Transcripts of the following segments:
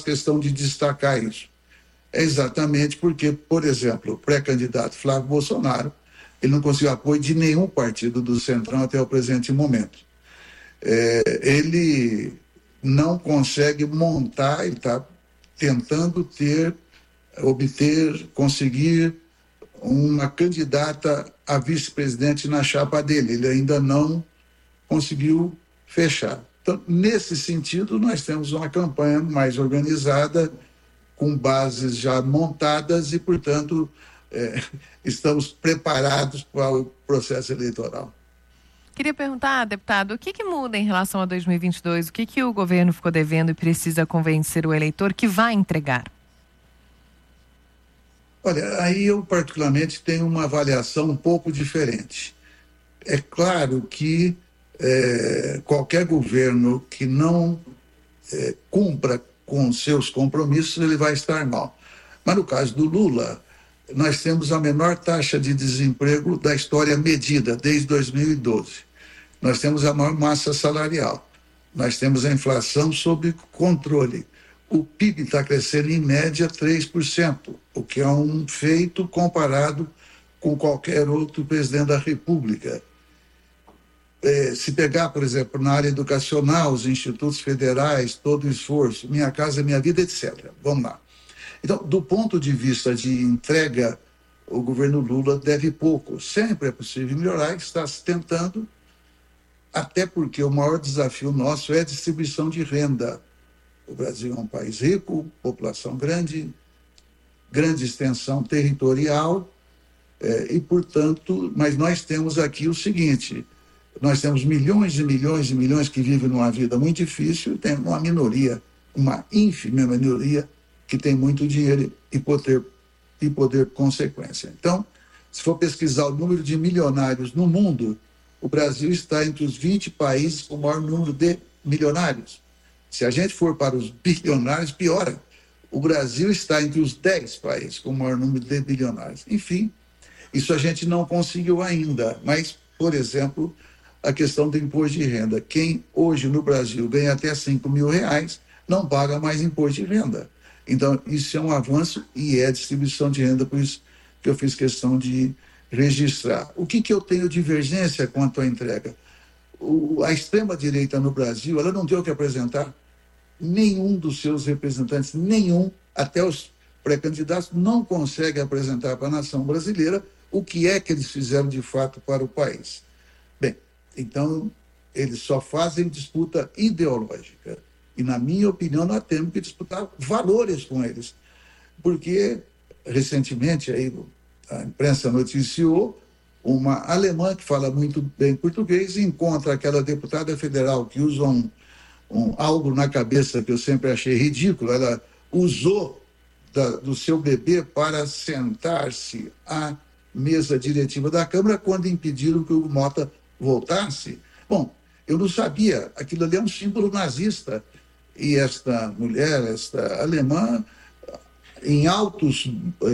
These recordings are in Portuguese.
questão de destacar isso? É exatamente porque, por exemplo, o pré-candidato Flávio Bolsonaro, ele não conseguiu apoio de nenhum partido do Centrão até o presente momento. Ele não consegue montar, ele está tentando conseguir uma candidata a vice-presidente na chapa dele. Ele ainda não conseguiu fechar. Então, nesse sentido, nós temos uma campanha mais organizada, com bases já montadas e, portanto, estamos preparados para o processo eleitoral. Queria perguntar, deputado, o que muda em relação a 2022? O que o governo ficou devendo e precisa convencer o eleitor que vai entregar? Olha, aí eu particularmente tenho uma avaliação um pouco diferente. É claro que qualquer governo que não cumpra com seus compromissos, ele vai estar mal. Mas no caso do Lula, nós temos a menor taxa de desemprego da história medida, desde 2012. Nós temos a maior massa salarial. Nós temos a inflação sob controle. O PIB está crescendo em média 3%, o que é um feito comparado com qualquer outro presidente da República. Se pegar, por exemplo, na área educacional, os institutos federais, todo o esforço, Minha Casa Minha Vida, etc. Vamos lá. Então, do ponto de vista de entrega, o governo Lula deve pouco. Sempre é possível melhorar, está se tentando, até porque o maior desafio nosso é a distribuição de renda. O Brasil é um país rico, população grande, grande extensão territorial, e, portanto, mas nós temos aqui o seguinte: nós temos milhões e milhões e milhões que vivem numa vida muito difícil, e tem uma minoria, uma ínfima minoria, que tem muito dinheiro e poder consequência. Então, se for pesquisar o número de milionários no mundo, o Brasil está entre os 20 países com o maior número de milionários. Se a gente for para os bilionários, piora. O Brasil está entre os 10 países com o maior número de bilionários. Enfim, isso a gente não conseguiu ainda. Mas, por exemplo, a questão do imposto de renda. Quem hoje no Brasil ganha até R$5.000 não paga mais imposto de renda. Então, isso é um avanço e é distribuição de renda, por isso que eu fiz questão de registrar. O que eu tenho divergência quanto à entrega? A extrema-direita no Brasil, ela não tem o que apresentar. Nenhum dos seus representantes, até os pré-candidatos, não consegue apresentar para a nação brasileira o que é que eles fizeram de fato para o país. Bem, então, eles só fazem disputa ideológica. E, na minha opinião, nós temos que disputar valores com eles. Porque, recentemente, aí, a imprensa noticiou uma alemã que fala muito bem português e encontra aquela deputada federal que usa algo na cabeça que eu sempre achei ridículo. Ela usou do seu bebê para sentar-se à mesa diretiva da Câmara quando impediram que o Mota voltasse. Bom, eu não sabia, aquilo ali é um símbolo nazista. E esta mulher, esta alemã, em altos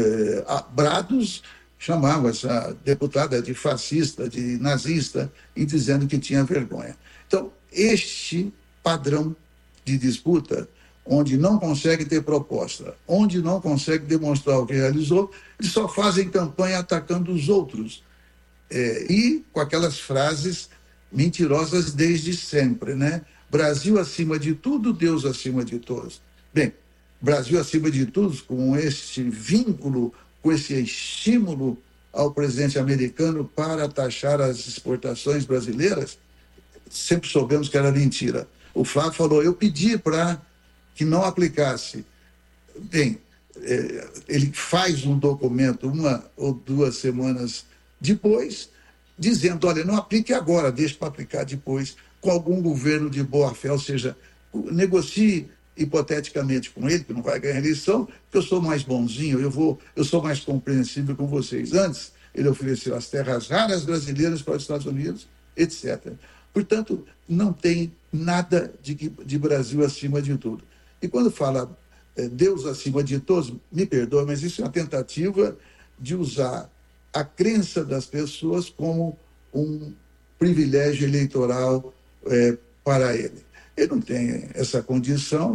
brados, chamava essa deputada de fascista, de nazista, e dizendo que tinha vergonha. Então, este padrão de disputa, onde não consegue ter proposta, onde não consegue demonstrar o que realizou, eles só fazem campanha atacando os outros. E com aquelas frases mentirosas desde sempre, né? Brasil acima de tudo, Deus acima de todos. Bem, Brasil acima de tudo, com esse vínculo, com esse estímulo ao presidente americano para taxar as exportações brasileiras, sempre soubemos que era mentira. O Flávio falou, eu pedi para que não aplicasse. Bem, ele faz um documento 1 ou 2 semanas depois, dizendo, olha, não aplique agora, deixe para aplicar depois, com algum governo de boa-fé, ou seja, negocie hipoteticamente com ele, que não vai ganhar eleição, que eu sou mais bonzinho, eu sou mais compreensível com vocês. Antes, ele ofereceu as terras raras brasileiras para os Estados Unidos, etc. Portanto, não tem nada de Brasil acima de tudo. E quando fala Deus acima de todos, me perdoe, mas isso é uma tentativa de usar a crença das pessoas como um privilégio eleitoral para ele. Ele não tem essa condição,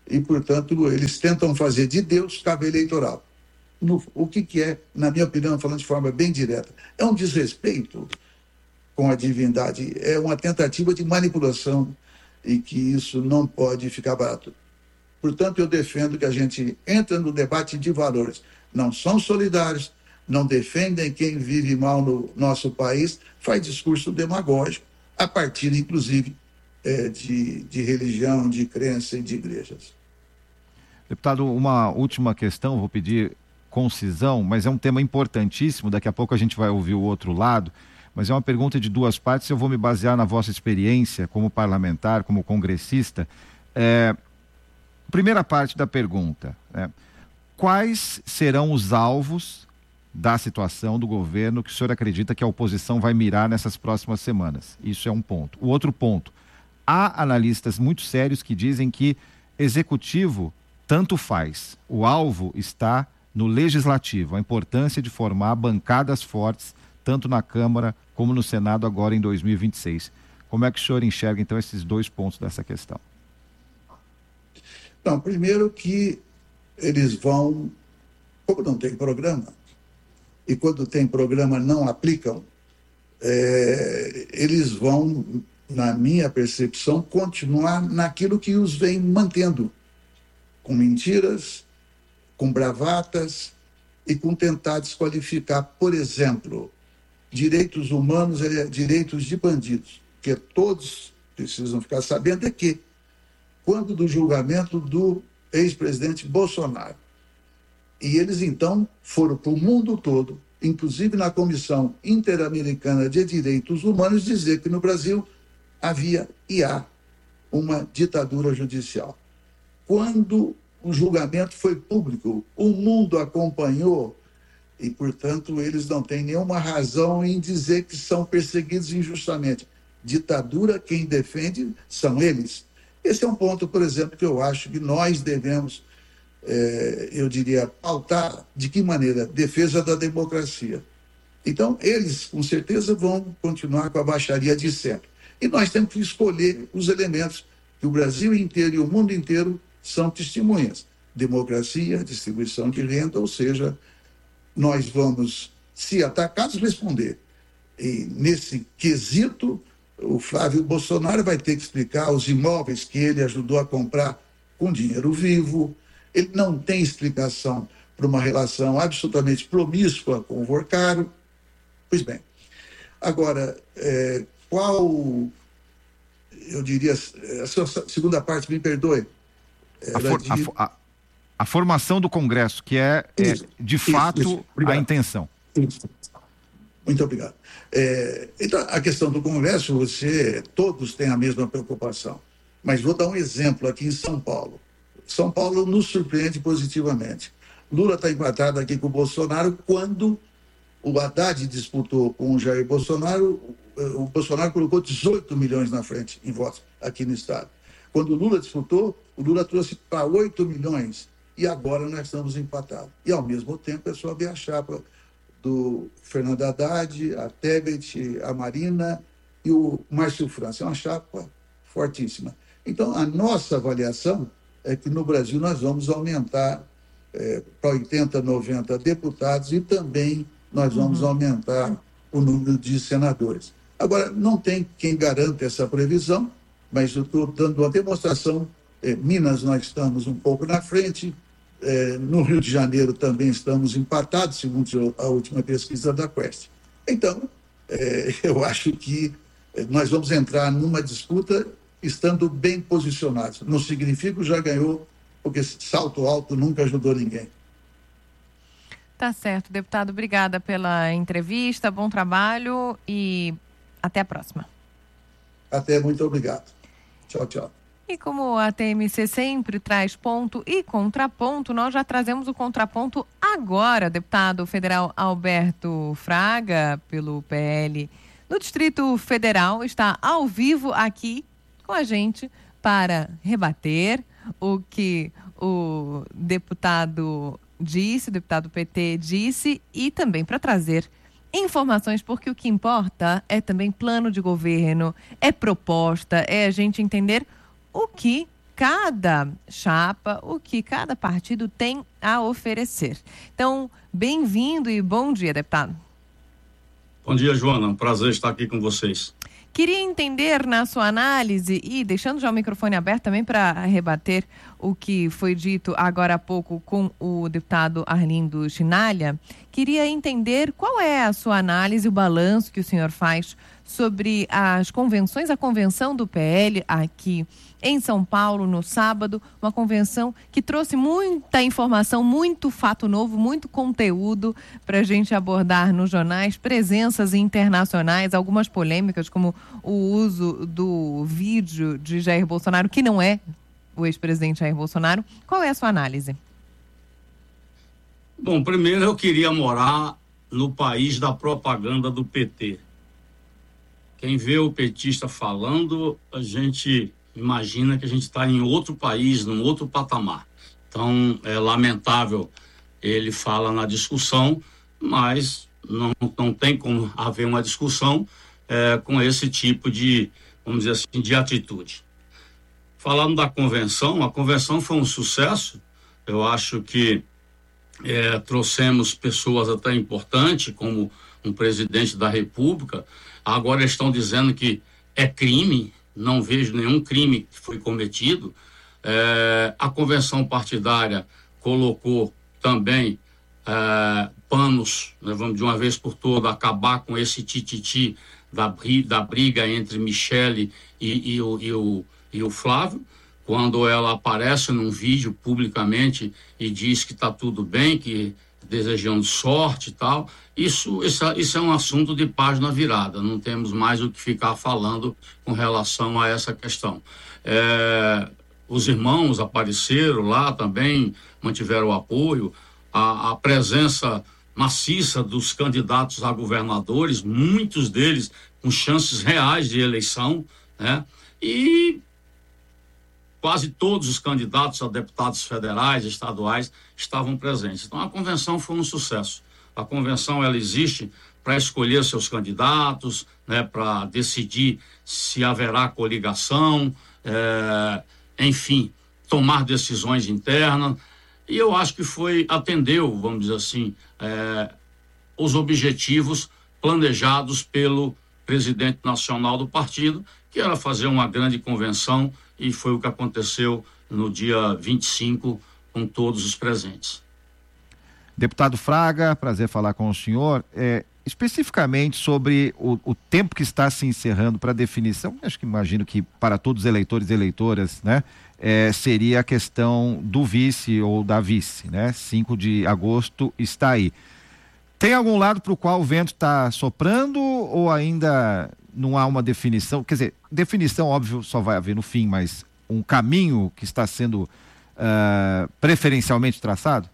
e, portanto, eles tentam fazer de Deus cabo eleitoral. O que é, na minha opinião, falando de forma bem direta, é um desrespeito com a divindade, é uma tentativa de manipulação e que isso não pode ficar barato. Portanto, eu defendo que a gente entre no debate de valores. Não são solidários, não defendem quem vive mal no nosso país, faz discurso demagógico, a partir, inclusive, de religião, de crença e de igrejas. Deputado, uma última questão, vou pedir concisão, mas é um tema importantíssimo, daqui a pouco a gente vai ouvir o outro lado, mas é uma pergunta de duas partes, eu vou me basear na vossa experiência como parlamentar, como congressista. Primeira parte da pergunta, quais serão os alvos da situação do governo que o senhor acredita que a oposição vai mirar nessas próximas semanas? Isso é um ponto. O outro ponto, há analistas muito sérios que dizem que executivo tanto faz, o alvo está no legislativo, a importância de formar bancadas fortes, tanto na Câmara como no Senado agora em 2026. Como é que o senhor enxerga, então, esses dois pontos dessa questão? Não, primeiro que eles vão, como não tem programa, e quando tem programa não aplicam, eles vão, na minha percepção, continuar naquilo que os vem mantendo, com mentiras, com bravatas e com tentar desqualificar, por exemplo, direitos humanos, direitos de bandidos, porque todos precisam ficar sabendo que quando do julgamento do ex-presidente Bolsonaro. E eles, então, foram para o mundo todo, inclusive na Comissão Interamericana de Direitos Humanos, dizer que no Brasil havia e há uma ditadura judicial. Quando o julgamento foi público, o mundo acompanhou e, portanto, eles não têm nenhuma razão em dizer que são perseguidos injustamente. Ditadura, quem defende são eles. Esse é um ponto, por exemplo, que eu acho que nós devemos, eu diria, pautar de que maneira? Defesa da democracia. Então, eles, com certeza, vão continuar com a baixaria de sempre. E nós temos que escolher os elementos que o Brasil inteiro e o mundo inteiro são testemunhas. Democracia, distribuição de renda, ou seja, nós vamos, se atacados, responder. E nesse quesito, o Flávio Bolsonaro vai ter que explicar os imóveis que ele ajudou a comprar com dinheiro vivo. Ele não tem explicação para uma relação absolutamente promíscua com o Vorcaro. Pois bem, agora, qual, eu diria, a sua segunda parte, me perdoe. A formação do Congresso, que de fato a intenção. Isso. Muito obrigado. Então, a questão do Congresso, todos têm a mesma preocupação. Mas vou dar um exemplo aqui em São Paulo. São Paulo nos surpreende positivamente. Lula está empatado aqui com o Bolsonaro. Quando o Haddad disputou com o Jair Bolsonaro, o Bolsonaro colocou 18 milhões na frente em votos aqui no estado. Quando o Lula disputou, o Lula trouxe para 8 milhões. E agora nós estamos empatados. E, ao mesmo tempo, é só ver a chapa do Fernando Haddad, a Tebet, a Marina e o Márcio França. É uma chapa fortíssima. Então, a nossa avaliação é que no Brasil nós vamos aumentar para 80, 90 deputados e também nós vamos aumentar o número de senadores. Agora, não tem quem garanta essa previsão, mas eu estou dando uma demonstração. Minas nós estamos um pouco na frente, no Rio de Janeiro também estamos empatados, segundo a última pesquisa da Quest. Então, eu acho que nós vamos entrar numa disputa estando bem posicionados. Não significa que já ganhou, porque salto alto nunca ajudou ninguém. Tá certo, deputado. Obrigada pela entrevista, bom trabalho e até a próxima. Até, muito obrigado. Tchau, tchau. E como a TMC sempre traz ponto e contraponto, nós já trazemos o contraponto agora. Deputado federal Alberto Fraga, pelo PL do Distrito Federal, está ao vivo aqui com a gente para rebater o que o deputado disse, o deputado PT disse, e também para trazer informações, porque o que importa é também plano de governo, é proposta, é a gente entender o que cada chapa, o que cada partido tem a oferecer. Então, bem-vindo e bom dia, deputado. Bom dia, Joana. Um prazer estar aqui com vocês. Queria entender na sua análise, e deixando já o microfone aberto também para rebater o que foi dito agora há pouco com o deputado Arlindo Chinalha, queria entender qual é a sua análise, o balanço que o senhor faz sobre as convenções, a convenção do PL aqui em São Paulo no sábado, uma convenção que trouxe muita informação, muito fato novo, muito conteúdo para a gente abordar nos jornais, presenças internacionais, algumas polêmicas como o uso do vídeo de Jair Bolsonaro, que não é o ex-presidente Jair Bolsonaro. Qual é a sua análise? Bom, primeiro eu queria morar no país da propaganda do PT. Quem vê o petista falando, a gente imagina que a gente está em outro país, num outro patamar. Então, é lamentável ele fala na discussão, mas não tem como haver uma discussão com esse tipo de, vamos dizer assim, de atitude. Falando da convenção, a convenção foi um sucesso. Eu acho que trouxemos pessoas até importantes, como um presidente da República. Agora estão dizendo que é crime, não vejo nenhum crime que foi cometido. A convenção partidária colocou também panos, né, vamos de uma vez por todas acabar com esse tititi da briga entre Michele e o Flávio, quando ela aparece num vídeo publicamente e diz que está tudo bem, que desejando sorte e tal. Isso é um assunto de página virada, não temos mais o que ficar falando com relação a essa questão. Os irmãos apareceram lá também, mantiveram o apoio, a presença maciça dos candidatos a governadores, muitos deles com chances reais de eleição, né? E quase todos os candidatos a deputados federais, estaduais, estavam presentes. Então, a convenção foi um sucesso. A convenção, ela existe para escolher seus candidatos, né, para decidir se haverá coligação, enfim, tomar decisões internas. E eu acho que atendeu, vamos dizer assim, os objetivos planejados pelo presidente nacional do partido, que era fazer uma grande convenção, e foi o que aconteceu no dia 25 com todos os presentes. Deputado Fraga, prazer falar com o senhor. Especificamente sobre o tempo que está se encerrando para definição, acho que imagino que para todos os eleitores e eleitoras, né, seria a questão do vice ou da vice, né? 5 de agosto está aí. Tem algum lado para o qual o vento está soprando ou ainda não há uma definição? Quer dizer, definição, óbvio, só vai haver no fim, mas um caminho que está sendo preferencialmente traçado?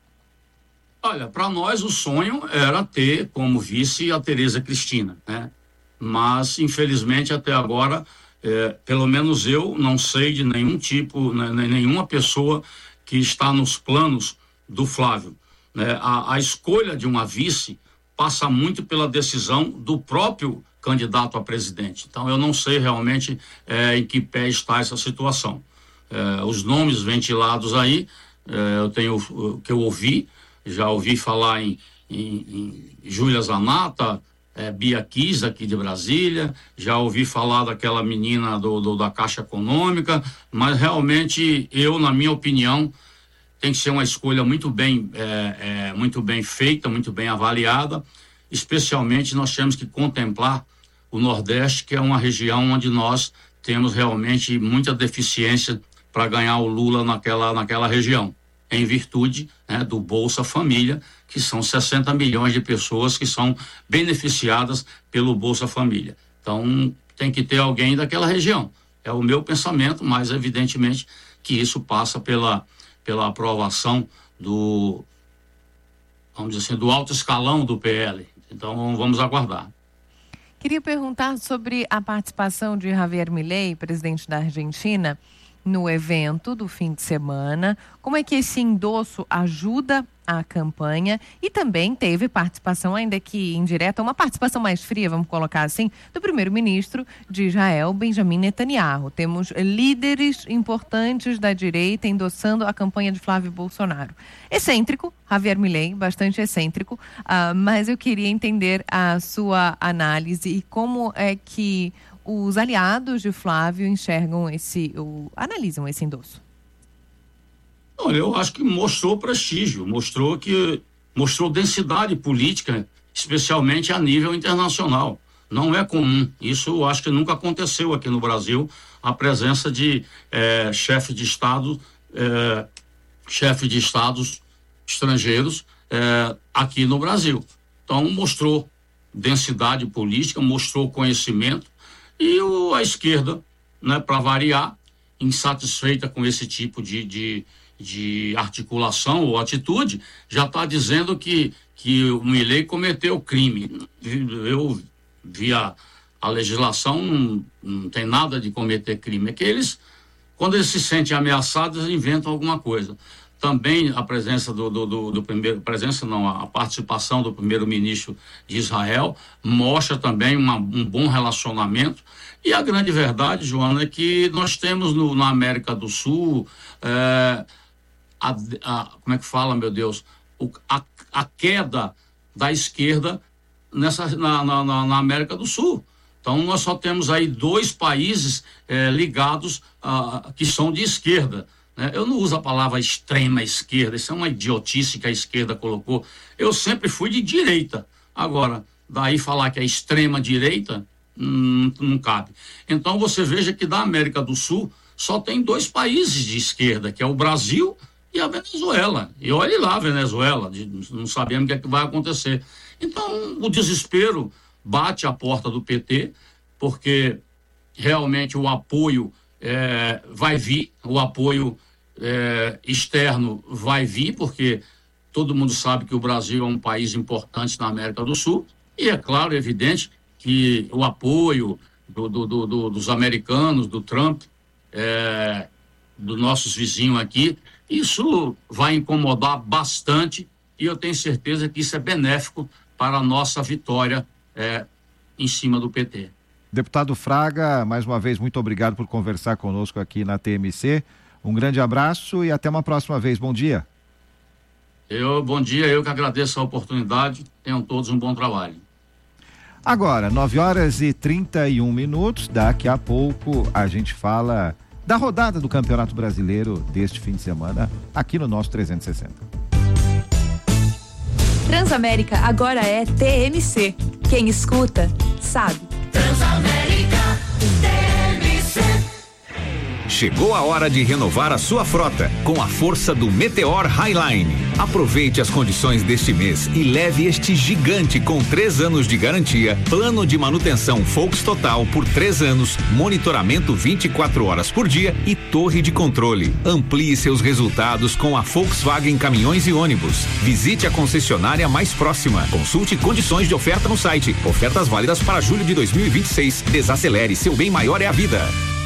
Olha, para nós o sonho era ter como vice a Tereza Cristina, né? Mas, infelizmente, até agora, pelo menos eu não sei de nenhum tipo, nenhuma pessoa que está nos planos do Flávio. A escolha de uma vice passa muito pela decisão do próprio candidato a presidente. Então, eu não sei realmente em que pé está essa situação. Os nomes ventilados aí, eu tenho o que eu ouvi, já ouvi falar em Júlia Zanata, Bia Kiss, aqui de Brasília, já ouvi falar daquela menina da Caixa Econômica, mas realmente eu, na minha opinião, tem que ser uma escolha muito bem feita, muito bem avaliada. Especialmente nós temos que contemplar o Nordeste, que é uma região onde nós temos realmente muita deficiência para ganhar o Lula naquela região, em virtude, né, do Bolsa Família, que são 60 milhões de pessoas que são beneficiadas pelo Bolsa Família. Então, tem que ter alguém daquela região. É o meu pensamento, mas evidentemente que isso passa pela aprovação do, vamos dizer assim, do alto escalão do PL. Então, vamos aguardar. Queria perguntar sobre a participação de Javier Milei, presidente da Argentina, no evento do fim de semana, como é que esse endosso ajuda a campanha, e também teve participação, ainda que indireta, uma participação mais fria, vamos colocar assim, do primeiro-ministro de Israel, Benjamin Netanyahu. Temos líderes importantes da direita endossando a campanha de Flávio Bolsonaro. Excêntrico, Javier Milei, bastante excêntrico, mas eu queria entender a sua análise e como é que os aliados de Flávio analisam esse endosso. Olha, eu acho que mostrou prestígio, mostrou densidade política, especialmente a nível internacional. Não é comum, isso eu acho que nunca aconteceu aqui no Brasil, a presença de chefe de estados estrangeiros aqui no Brasil. Então mostrou densidade política, mostrou conhecimento, e a esquerda, né, para variar, insatisfeita com esse tipo de articulação ou atitude, já está dizendo que o Milei cometeu crime. Eu vi a legislação, não tem nada de cometer crime. É que eles, quando eles se sentem ameaçados, inventam alguma coisa. Também a presença a participação do primeiro-ministro de Israel mostra também um bom relacionamento. E a grande verdade, Joana, é que nós temos na América do Sul como é que fala, meu Deus, a queda da esquerda na América do Sul. Então nós só temos aí 2 países ligados que são de esquerda, né? Eu não uso a palavra extrema esquerda, isso é uma idiotice que a esquerda colocou. Eu sempre fui de direita. Agora, daí falar que é extrema direita, não cabe. Então você veja que da América do Sul só tem 2 países de esquerda, que é o Brasil e a Venezuela. E olhe lá a Venezuela, não sabemos o que é que vai acontecer. Então o desespero bate à porta do PT, porque realmente o apoio vai vir, o apoio externo vai vir, porque todo mundo sabe que o Brasil é um país importante na América do Sul, e é claro, evidente, que o apoio dos americanos, do Trump, dos nossos vizinhos aqui, isso vai incomodar bastante, e eu tenho certeza que isso é benéfico para a nossa vitória em cima do PT. Deputado Fraga, mais uma vez, muito obrigado por conversar conosco aqui na TMC. Um grande abraço e até uma próxima vez. Bom dia. Bom dia, eu que agradeço a oportunidade. Tenham todos um bom trabalho. Agora, 9h31. Daqui a pouco a gente fala da rodada do Campeonato Brasileiro deste fim de semana aqui no nosso 360. Transamérica agora é TMC. Quem escuta, sabe. Transamérica TMC. Chegou a hora de renovar a sua frota com a força do Meteor Highline. Aproveite as condições deste mês e leve este gigante com 3 anos de garantia, plano de manutenção Volks Total por 3 anos, monitoramento 24 horas por dia e torre de controle. Amplie seus resultados com a Volkswagen Caminhões e Ônibus. Visite a concessionária mais próxima. Consulte condições de oferta no site. Ofertas válidas para julho de 2026. Desacelere, seu bem maior é a vida.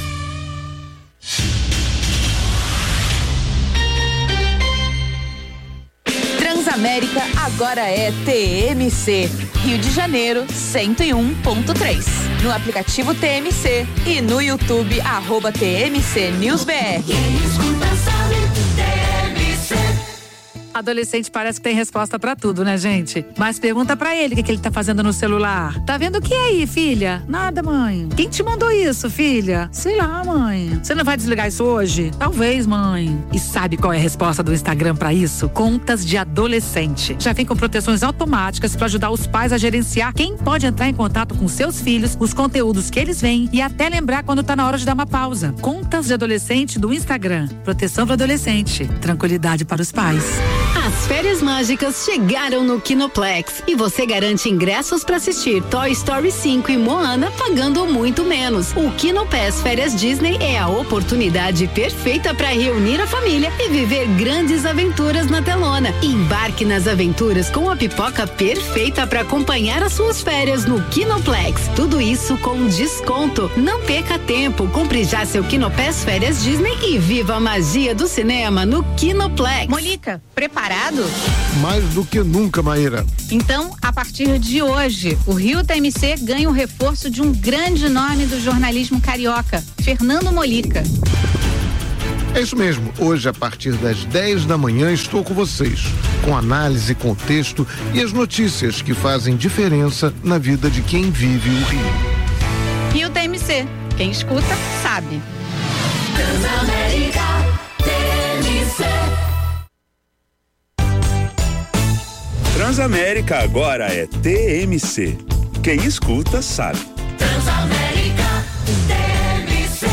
Transamérica agora é TMC. Rio de Janeiro 101.3. No aplicativo TMC e no YouTube @TMC News BR. Quem escuta sabe, TMC. Adolescente parece que tem resposta pra tudo, né, gente? Mas pergunta pra ele o que ele tá fazendo no celular. Tá vendo o que aí, filha? Nada, mãe. Quem te mandou isso, filha? Sei lá, mãe. Você não vai desligar isso hoje? Talvez, mãe. E sabe qual é a resposta do Instagram pra isso? Contas de adolescente. Já vem com proteções automáticas pra ajudar os pais a gerenciar quem pode entrar em contato com seus filhos, os conteúdos que eles veem e até lembrar quando tá na hora de dar uma pausa. Contas de adolescente do Instagram. Proteção para adolescente. Tranquilidade para os pais. As férias mágicas chegaram no Kinoplex e você garante ingressos para assistir Toy Story 5 e Moana pagando muito menos. O Kinopass Férias Disney é a oportunidade perfeita para reunir a família e viver grandes aventuras na telona. Embarque nas aventuras com a pipoca perfeita para acompanhar as suas férias no Kinoplex. Tudo isso com desconto. Não perca tempo, compre já seu Kinopass Férias Disney e viva a magia do cinema no Kinoplex. Molica, preparado? Mais do que nunca, Maíra. Então, a partir de hoje, o Rio TMC ganha o reforço de um grande nome do jornalismo carioca, Fernando Molica. É isso mesmo. Hoje, a partir das 10 da manhã, estou com vocês, com análise, contexto e as notícias que fazem diferença na vida de quem vive o Rio. Rio TMC. Quem escuta, sabe. Transamérica TMC. Transamérica agora é TMC. Quem escuta sabe. Transamérica TMC.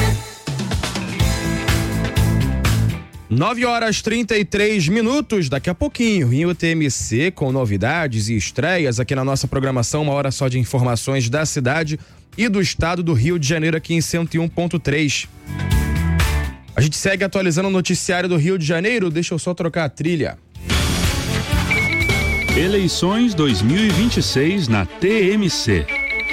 9h33. Daqui a pouquinho, Rio TMC com novidades e estreias aqui na nossa programação. Uma hora só de informações da cidade e do estado do Rio de Janeiro aqui em 101.3. A gente segue atualizando o noticiário do Rio de Janeiro. Deixa eu só trocar a trilha. Eleições 2026 na TMC.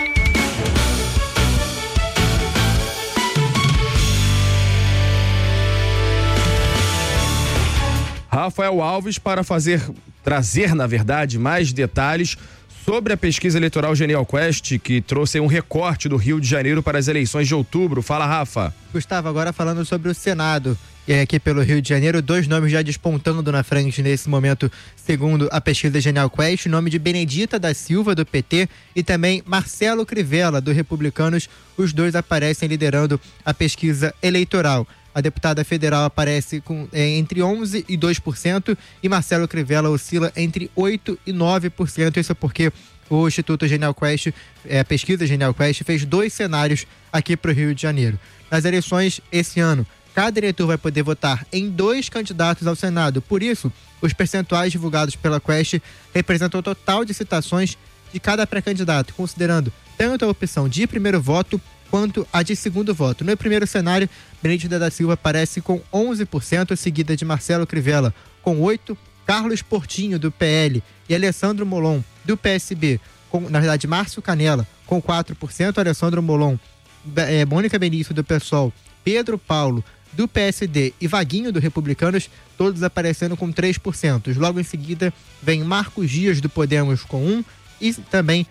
Rafael Alves para trazer, na verdade, mais detalhes sobre a pesquisa eleitoral Genial Quest, que trouxe um recorte do Rio de Janeiro para as eleições de outubro. Fala, Rafa. Gustavo, agora falando sobre o Senado. E aqui pelo Rio de Janeiro, 2 nomes já despontando na frente nesse momento, segundo a pesquisa Genial Quest, o nome de Benedita da Silva, do PT, e também Marcelo Crivella, do Republicanos. Os dois aparecem liderando a pesquisa eleitoral. A deputada federal aparece entre 11% e 2% e Marcelo Crivella oscila entre 8% e 9%. Isso porque o Instituto Genial Quest, a pesquisa Genial Quest, fez 2 cenários aqui para o Rio de Janeiro. Nas eleições esse ano, cada eleitor vai poder votar em 2 candidatos ao Senado. Por isso, os percentuais divulgados pela Quest representam o total de citações de cada pré-candidato, considerando tanto a opção de primeiro voto quanto a de segundo voto. No primeiro cenário, Benedita da Silva aparece com 11%, seguida de Marcelo Crivella com 8%, Carlos Portinho, do PL, e Alessandro Molon, do PSB, Márcio Canella, com 4%, Alessandro Molon, Mônica Benício, do PSOL, Pedro Paulo, do PSD e Vaguinho, do Republicanos, todos aparecendo com 3%. Logo em seguida vem Marcos Dias, do Podemos, com 1%, e também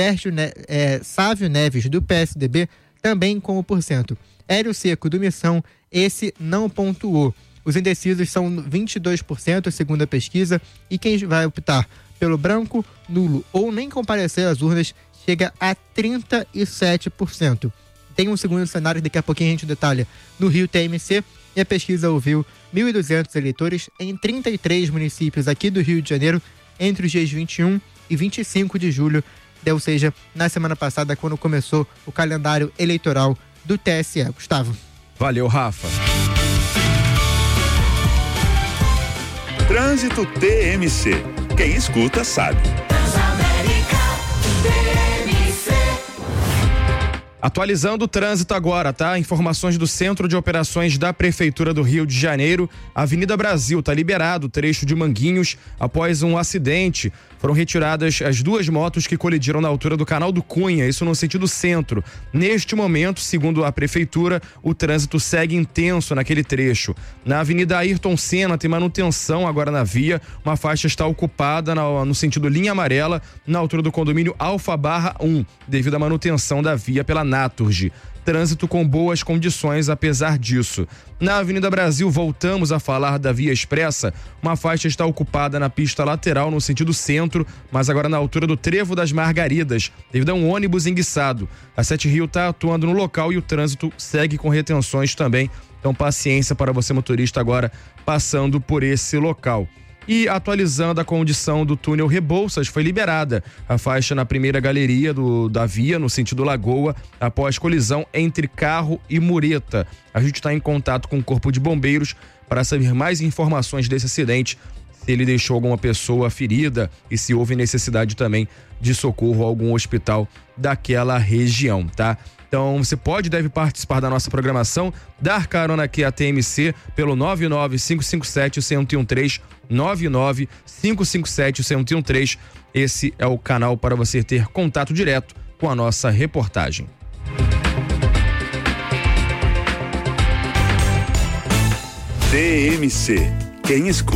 Sávio Neves, do PSDB, também com 1%. Hélio Seco, do Missão, esse não pontuou. Os indecisos são 22%, segundo a pesquisa, e quem vai optar pelo branco, nulo ou nem comparecer às urnas chega a 37%. Tem um segundo cenário, daqui a pouquinho a gente detalha, no Rio TMC, e a pesquisa ouviu 1.200 eleitores em 33 municípios aqui do Rio de Janeiro entre os dias 21 e 25 de julho, ou seja, na semana passada, quando começou o calendário eleitoral do TSE. Gustavo. Valeu, Rafa. Trânsito TMC. Quem escuta sabe. Atualizando o trânsito agora, tá? Informações do Centro de Operações da Prefeitura do Rio de Janeiro. Avenida Brasil tá liberado o trecho de Manguinhos após um acidente. Foram retiradas as 2 motos que colidiram na altura do Canal do Cunha, isso no sentido centro. Neste momento, segundo a Prefeitura, o trânsito segue intenso naquele trecho. Na Avenida Ayrton Senna tem manutenção agora na via. Uma faixa está ocupada no sentido linha amarela, na altura do condomínio Alfa/1, devido à manutenção da via pela Naturgy. Trânsito com boas condições apesar disso. Na Avenida Brasil, voltamos a falar da via expressa. Uma faixa está ocupada na pista lateral no sentido centro, mas agora na altura do Trevo das Margaridas, devido a um ônibus enguiçado. A 7 Rio está atuando no local e o trânsito segue com retenções também. Então paciência para você, motorista, agora passando por esse local. E atualizando a condição do túnel Rebouças, foi liberada a faixa na primeira galeria da via, no sentido Lagoa, após colisão entre carro e mureta. A gente está em contato com o Corpo de Bombeiros para saber mais informações desse acidente. se ele deixou alguma pessoa ferida e se houve necessidade também de socorro a algum hospital daquela região, tá? Então você pode e deve participar da nossa programação, dar carona aqui a TMC pelo 99557-1013, 99557-1013. Esse é o canal para você ter contato direto com a nossa reportagem. TMC. Quem escuta